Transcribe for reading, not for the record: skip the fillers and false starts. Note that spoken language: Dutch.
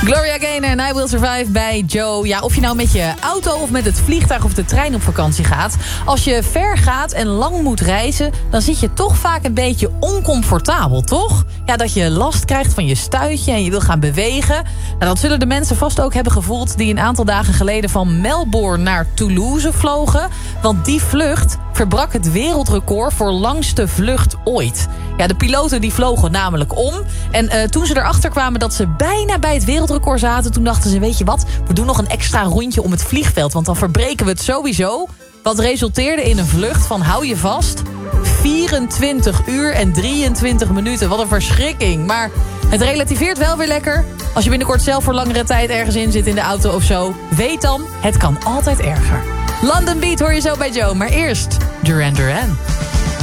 Gloria Gaynor en I Will Survive bij Joe. Ja, of je nou met je auto of met het vliegtuig of de trein op vakantie gaat. Als je ver gaat en lang moet reizen, dan zit je toch vaak een beetje oncomfortabel, toch? Ja, dat je last krijgt van je stuitje en je wil gaan bewegen. Nou, dat zullen de mensen vast ook hebben gevoeld die een aantal dagen geleden van Melbourne naar Toulouse vlogen. Want die vlucht verbrak het wereldrecord voor langste vlucht ooit. Ja, de piloten die vlogen namelijk om. En toen ze erachter kwamen dat ze bijna bij het wereldrecord zaten, toen dachten ze, weet je wat, we doen nog een extra rondje om het vliegveld, want dan verbreken we het sowieso. Wat resulteerde in een vlucht van, hou je vast, 24 uur en 23 minuten. Wat een verschrikking. Maar het relativeert wel weer lekker. Als je binnenkort zelf voor langere tijd ergens in zit in de auto of zo, weet dan, het kan altijd erger. London Beat hoor je zo bij Joe, maar eerst Duran Duran.